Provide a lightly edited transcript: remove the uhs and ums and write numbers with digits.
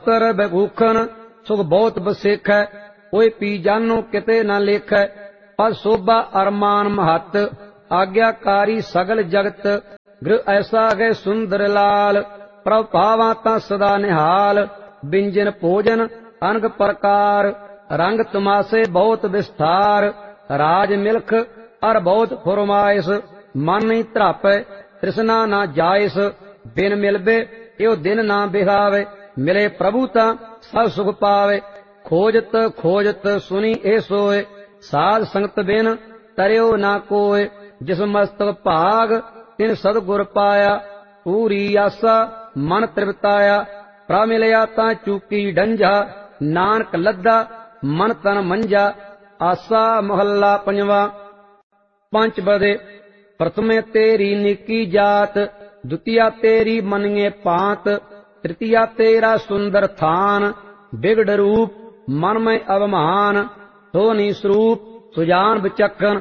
ਬਸਤਰ ਬੈਭੂਖਨ ਸੁਖ ਬਹੁਤ ਬਸੇਖੈ, ਕੋਈ ਪੀ ਜਾਨੋ ਕਿਤੇ ਨਾ ਲੇਖੈ। ਪਦ ਸੋਭਾ ਅਰਮਾਨ ਮਹੱਤ, ਆਗਿਆਕਾਰੀ ਸਗਲ ਜਗਤ। ਗ੍ਰਹ ਐਸਾ ਗਏ ਸੁੰਦਰ ਲਾਲ, ਪ੍ਰਭ ਭਾਵਾਂ ਤਾਂ ਸਦਾ ਨਿਹਾਲ। ਬਿੰਜਨ ਭੋਜਨ ਅਨਗ ਪ੍ਰਕਾਰ, ਰੰਗ ਤਮਾਸੇ ਬਹੁਤ ਵਿਸਥਾਰ। ਰਾਜ ਮਿਲਖ ਅਰ ਬਹੁਤ ਫੁਰਮਾਇਸ, ਮਨ ਨਹੀਂ ਧਰਾਪੈ ਤ੍ਰਿਸ਼ਨਾ ਨਾ ਜਾਇਸ। ਬਿਨ ਮਿਲਬੇ ਇਹੋ ਦਿਨ ਨਾ ਬਿਹਾਵੇ, ਮਿਲੇ ਪ੍ਰਭੂ ਤਾਂ ਸਭ ਸੁਖ ਪਾਵੇ। ਖੋਜਤ ਖੋਜਤ ਸੁਣੀ ਇਹ ਸੋਏ, ਸਾਧ ਸੰਗਤ ਬਿਨ ਤਰਿਓ ਨਾ ਕੋਏ। ਜਿਸ ਮਸਤਕ ਭਾਗ ਤਿਨ ਸਤਿਗੁਰ ਪਾਇਆ, ਪੂਰੀ ਆਸਾ ਮਨ ਤ੍ਰਿਪਤਾਇਆ। ਪ੍ਰਭ ਮਿਲਿਆ ਤਾਂ ਚੂਕੀ ਡੰਝਾ, ਨਾਨਕ ਲੱਦਾ ਮਨ ਤਨ ਮੰਝਾ। ਆਸਾ ਮਹੱਲਾ ਪੰਜਵਾਂ। ਪੰਚ ਬਦੇ ਪ੍ਰਥਮੇ ਤੇਰੀ ਨੀਕੀ ਜਾਤ, ਦੁਤੀਆ ਤੇਰੀ ਮੰਨੀਏ ਪਾਂਤ। ਤ੍ਰਿਤੀਆ ਤੇਰਾ ਸੁੰਦਰ ਥਾਨ, ਬਿਗੜ ਰੂਪ ਮਨ ਮੈਂ ਅਵਮਾਨ। ਸੋਹਣੀ ਸਰੂਪ ਸੁਜਾਨ ਵਿਚਖਣ,